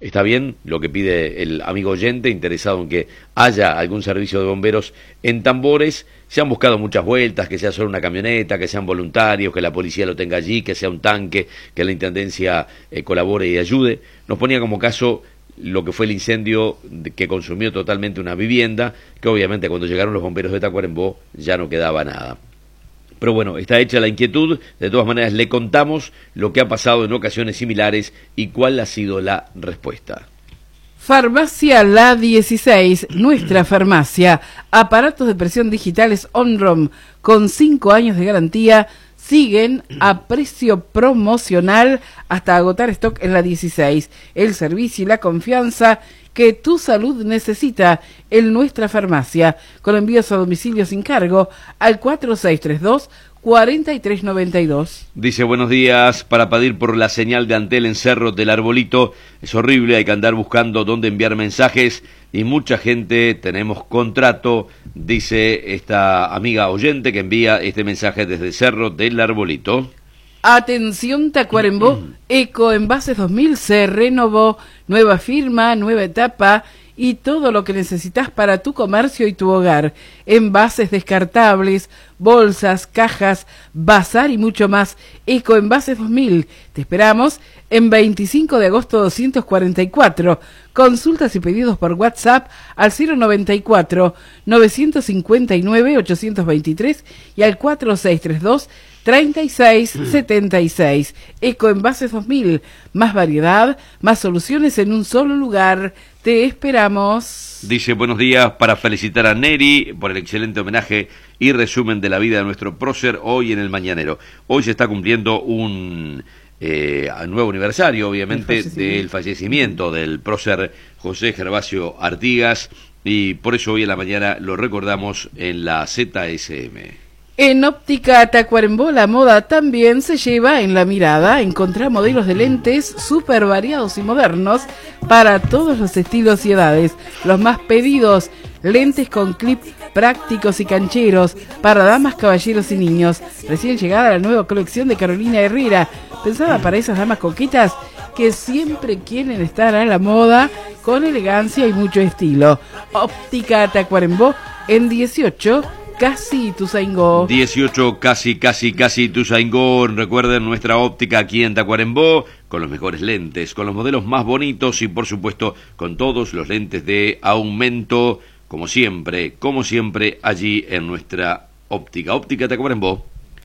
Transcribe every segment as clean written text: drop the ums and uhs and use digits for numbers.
está bien lo que pide el amigo oyente interesado en que haya algún servicio de bomberos en Tambores. Se han buscado muchas vueltas, que sea solo una camioneta, que sean voluntarios, que la policía lo tenga allí, que sea un tanque, que la intendencia colabore y ayude. Nos ponía como caso lo que fue el incendio que consumió totalmente una vivienda, que obviamente cuando llegaron los bomberos de Tacuarembó ya no quedaba nada. Pero bueno, está hecha la inquietud, de todas maneras le contamos lo que ha pasado en ocasiones similares y cuál ha sido la respuesta. Farmacia La 16, nuestra farmacia, aparatos de presión digitales OnROM con 5 años de garantía, siguen a precio promocional hasta agotar stock en La 16. El servicio y la confianza que tu salud necesita en nuestra farmacia, con envíos a domicilio sin cargo al 4632-4392. Dice, buenos días, para pedir por la señal de Antel en Cerro del Arbolito. Es horrible, hay que andar buscando dónde enviar mensajes y mucha gente tenemos contrato, dice esta amiga oyente que envía este mensaje desde Cerro del Arbolito. Atención Tacuarembó, Ecoenvases 2000 se renovó, nueva firma, nueva etapa y todo lo que necesitas para tu comercio y tu hogar. Envases descartables, bolsas, cajas, bazar y mucho más. Ecoenvases 2000. Te esperamos en 25 de agosto 244. Consultas y pedidos por WhatsApp al 094-959-823 y al 4632-3676. Ecoenvases 2000. Más variedad, más soluciones en un solo lugar. Te esperamos. Dice, buenos días, para felicitar a Neri por el excelente homenaje y resumen de la vida de nuestro prócer hoy en el Mañanero. Hoy se está cumpliendo un nuevo aniversario, obviamente, del fallecimiento del prócer José Gervasio Artigas, y por eso hoy en la mañana lo recordamos en la ZSM. En Óptica Tacuarembó la moda también se lleva en la mirada. Encontrá modelos de lentes súper variados y modernos para todos los estilos y edades. Los más pedidos, lentes con clip prácticos y cancheros para damas, caballeros y niños. Recién llegada la nueva colección de Carolina Herrera, pensada para esas damas coquetas que siempre quieren estar a la moda con elegancia y mucho estilo. Óptica Tacuarembó en 18... Casi Ituzaingó. 18, casi Ituzaingó. Recuerden nuestra óptica aquí en Tacuarembó, con los mejores lentes, con los modelos más bonitos y por supuesto con todos los lentes de aumento, como siempre allí en nuestra óptica. Óptica Tacuarembó.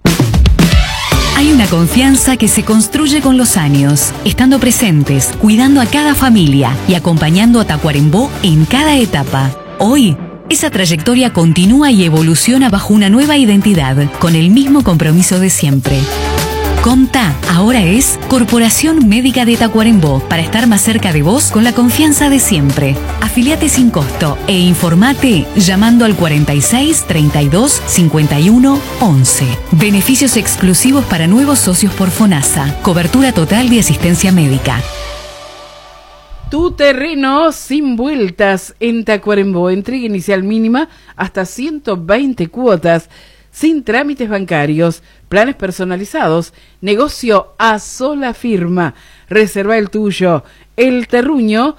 Hay una confianza que se construye con los años, estando presentes, cuidando a cada familia y acompañando a Tacuarembó en cada etapa. Hoy, esa trayectoria continúa y evoluciona bajo una nueva identidad, con el mismo compromiso de siempre. Comta ahora es Corporación Médica de Tacuarembó, para estar más cerca de vos con la confianza de siempre. Afiliate sin costo e informate llamando al 46 32 51 11. Beneficios exclusivos para nuevos socios por FONASA. Cobertura total de asistencia médica. Tu terreno sin vueltas en Tacuarembó. Entrega inicial mínima hasta 120 cuotas, sin trámites bancarios, planes personalizados, negocio a sola firma. Reserva el tuyo. El Terruño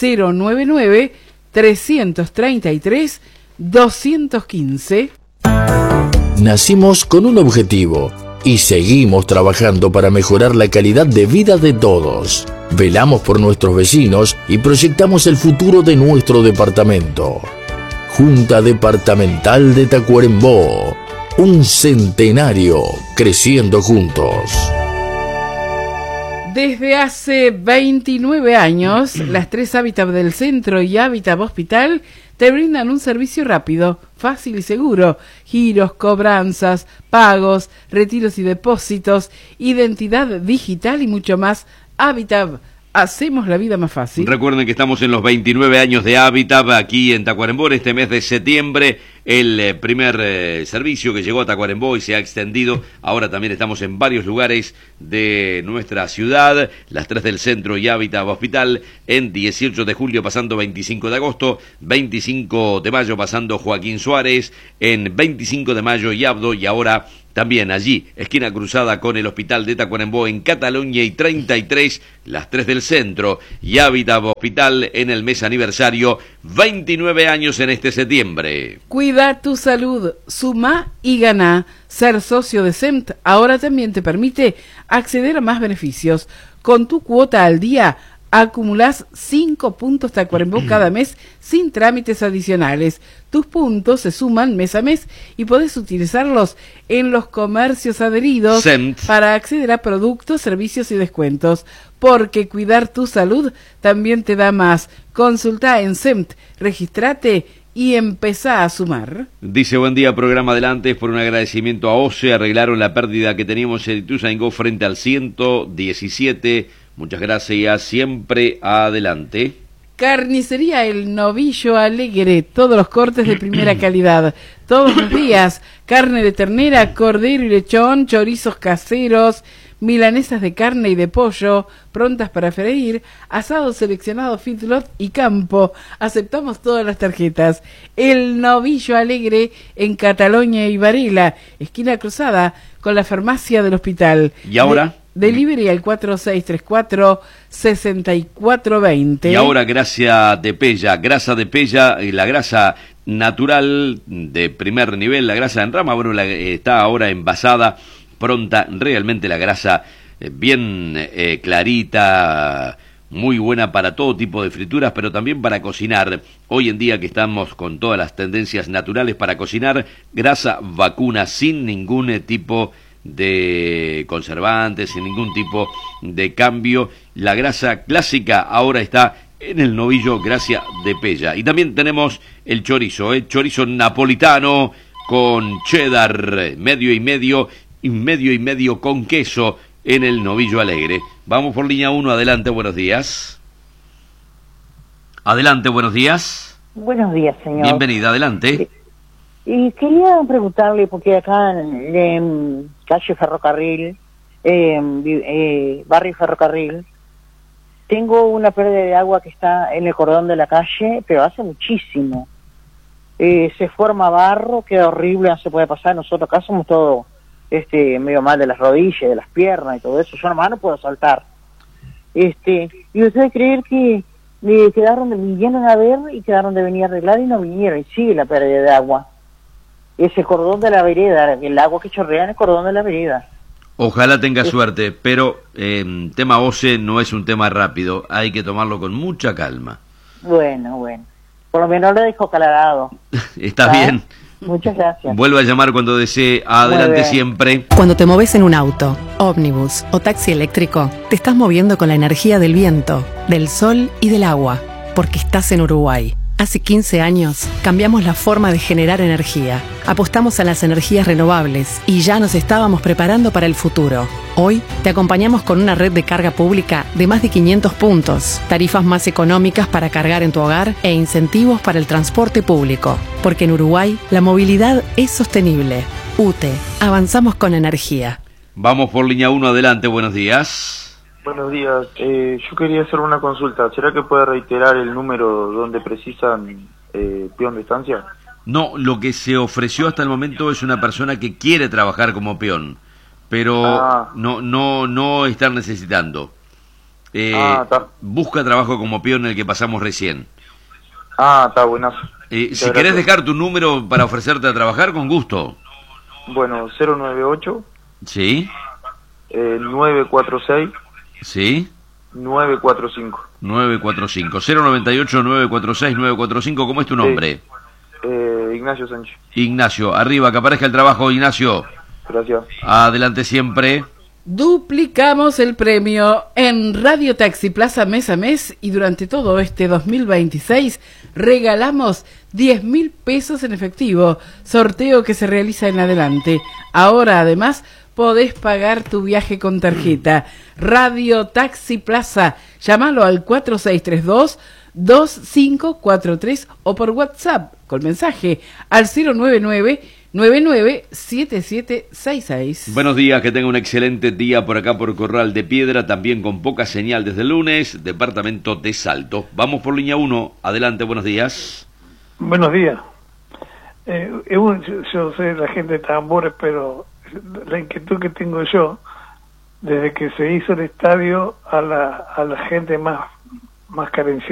099-333-215. Nacimos con un objetivo y seguimos trabajando para mejorar la calidad de vida de todos. Velamos por nuestros vecinos y proyectamos el futuro de nuestro departamento. Junta Departamental de Tacuarembó. Un centenario creciendo juntos. Desde hace 29 años, las 3 Hábitat del Centro y Hábitat Hospital te brindan un servicio rápido, fácil y seguro. Giros, cobranzas, pagos, retiros y depósitos, identidad digital y mucho más. Hábitat, hacemos la vida más fácil. Recuerden que estamos en los 29 años de Hábitat aquí en Tacuarembó. Este mes de septiembre, el primer servicio que llegó a Tacuarembó y se ha extendido. Ahora también estamos en varios lugares de nuestra ciudad. Las 3 del Centro y Hábitat Hospital en 18 de julio pasando 25 de agosto, 25 de mayo pasando Joaquín Suárez, en 25 de mayo y Abdo, y ahora También allí, esquina cruzada con el Hospital de Tacuarembó en Cataluña y 33, las 3 del centro. Y Habitat Hospital en el mes aniversario, 29 años en este septiembre. Cuida tu salud, suma y gana. Ser socio de SEMT ahora también te permite acceder a más beneficios. Con tu cuota al día, acumulás 5 puntos Tacuarembó cada mes sin trámites adicionales. Tus puntos se suman mes a mes y podés utilizarlos en los comercios adheridos SEMT. para acceder a productos, servicios y descuentos. Porque cuidar tu salud también te da más. Consulta en SEMT, registrate y empezá a sumar. Dice, buen día, programa adelante, por un agradecimiento a OCE, arreglaron la pérdida que teníamos en Ituzaingó frente al 117. Muchas gracias, siempre adelante. Carnicería El Novillo Alegre, todos los cortes de primera calidad, todos los días, carne de ternera, cordero y lechón, chorizos caseros, milanesas de carne y de pollo, prontas para freír, asado seleccionado feedlot y campo. Aceptamos todas las tarjetas. El Novillo Alegre en Cataluña y Varela, esquina cruzada con la farmacia del hospital. ¿Y ahora? Delivery al 4634-6420. Y ahora grasa de pella, la grasa natural de primer nivel, la grasa en rama, bueno, está ahora envasada, pronta, realmente la grasa bien clarita, muy buena para todo tipo de frituras, pero también para cocinar. Hoy en día que estamos con todas las tendencias naturales para cocinar, grasa vacuna sin ningún tipo de conservantes, sin ningún tipo de cambio. La grasa clásica ahora está en el Novillo Gracia de Pella. Y también tenemos el chorizo, chorizo napolitano con cheddar, medio y medio con queso en el Novillo Alegre. Vamos por línea 1, adelante, buenos días. Adelante, buenos días. Buenos días, señor. Bienvenida, adelante. Y quería preguntarle, porque acá en calle Ferrocarril, barrio Ferrocarril, tengo una pérdida de agua que está en el cordón de la calle, pero hace muchísimo. Se forma barro, queda horrible, no se puede pasar. Nosotros acá somos todos medio mal de las rodillas, de las piernas y todo eso. Yo nomás no puedo saltar. Y ustedes creen que vinieron a ver y quedaron de venir a arreglar y no vinieron, y sigue la pérdida de agua. Ese cordón de la vereda, el agua que chorrea en el cordón de la vereda. Ojalá tenga suerte, pero tema OCE no es un tema rápido, hay que tomarlo con mucha calma. Bueno, por lo menos lo dejo aclarado. Está bien. Muchas gracias. Vuelva a llamar cuando desee. Adelante siempre. Cuando te moves en un auto, ómnibus o taxi eléctrico, te estás moviendo con la energía del viento, del sol y del agua, porque estás en Uruguay. Hace 15 años cambiamos la forma de generar energía, apostamos a las energías renovables y ya nos estábamos preparando para el futuro. Hoy te acompañamos con una red de carga pública de más de 500 puntos, tarifas más económicas para cargar en tu hogar e incentivos para el transporte público. Porque en Uruguay la movilidad es sostenible. UTE, avanzamos con energía. Vamos por línea 1, adelante, buenos días. Buenos días, yo quería hacer una consulta. ¿Será que puede reiterar el número donde precisan peón de estancia? No, lo que se ofreció hasta el momento es una persona que quiere trabajar como peón, pero no está necesitando. Busca trabajo como peón, el que pasamos recién. Está buenazo. Si querés dejar tu número para ofrecerte a trabajar, con gusto. Bueno, 098. Sí. 946. Sí. 945. 945. 098 946 945. ¿Cómo es tu nombre? Ignacio Sánchez. Ignacio, arriba, que aparezca el trabajo, Ignacio. Gracias. Adelante siempre. Duplicamos el premio en Radio Taxi Plaza mes a mes y durante todo este 2026 regalamos 10.000 pesos en efectivo, sorteo que se realiza en adelante. Ahora además podés pagar tu viaje con tarjeta. Radio Taxi Plaza, llámalo al 4632-2543 o por WhatsApp con mensaje al 099-997766. Buenos días, que tenga un excelente día por acá por Corral de Piedra, también con poca señal desde el lunes, departamento de Salto. Vamos por línea 1, adelante, buenos días. Buenos días. Yo soy la gente de tambores, pero la inquietud que tengo yo, desde que se hizo el estadio a la gente más carenciada